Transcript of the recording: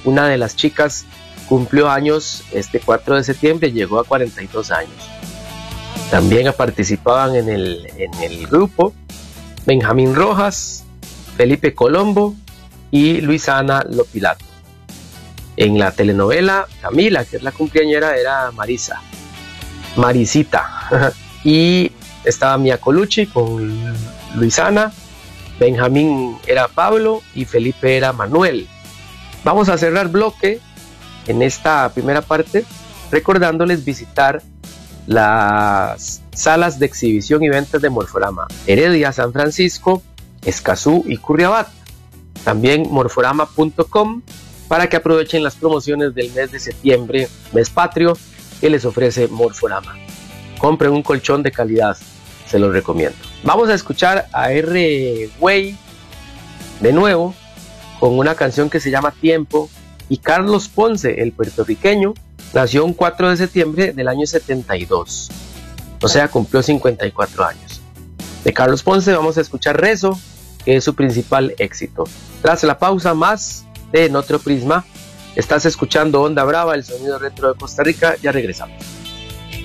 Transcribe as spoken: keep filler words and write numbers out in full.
una de las chicas cumplió años este cuatro de septiembre, llegó a cuarenta y dos años. También participaban en el, en el grupo Benjamín Rojas, Felipe Colombo y Luisana Lopilato. En la telenovela Camila, que es la cumpleañera, era Marisa, Marisita. Y estaba Mia Colucci con Luisana, Benjamín era Pablo y Felipe era Manuel. Vamos a cerrar bloque en esta primera parte recordándoles visitar las salas de exhibición y ventas de Morforama: Heredia, San Francisco, Escazú y Curriabat. También morforama punto com para que aprovechen las promociones del mes de septiembre, mes patrio, que les ofrece Morforama. Compren un colchón de calidad, se los recomiendo. Vamos a escuchar a R. Way de nuevo con una canción que se llama Tiempo. Y Carlos Ponce, el puertorriqueño, nació un cuatro de septiembre del año setenta y dos, o sea, cumplió cincuenta y cuatro años. De Carlos Ponce vamos a escuchar Rezo, que es su principal éxito. Tras la pausa, más de En Otro Prisma. Estás escuchando Onda Brava, el sonido retro de Costa Rica. Ya regresamos.